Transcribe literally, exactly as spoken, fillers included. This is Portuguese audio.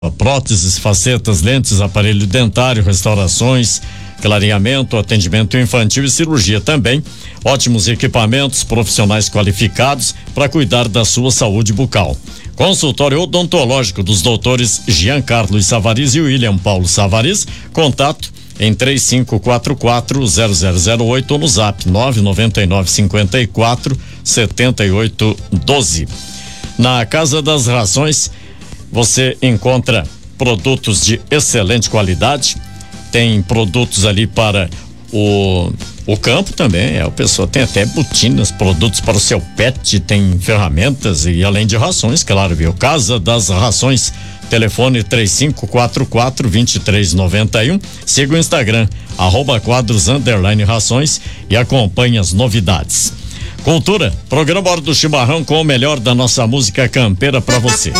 próteses, facetas, lentes, aparelho dentário, restaurações, clareamento, atendimento infantil e cirurgia também. Ótimos equipamentos, profissionais qualificados para cuidar da sua saúde bucal. Consultório odontológico dos doutores Jean Carlos Savariz e William Paulo Savariz. Contato em três cinco quatro quatro zero zero zero oito ou no zap nove nove nove cinco quatro sete oito um dois. Na Casa das Rações você encontra produtos de excelente qualidade, tem produtos ali para o o campo também, é, o pessoal tem até botinas, produtos para o seu pet, tem ferramentas e além de rações, claro, viu? Casa das Rações, telefone três cinco quatro quatro dois três nove um, siga o Instagram, arroba quadros underline rações e acompanhe as novidades. Cultura, programa Hora do Chimarrão com o melhor da nossa música campeira para você.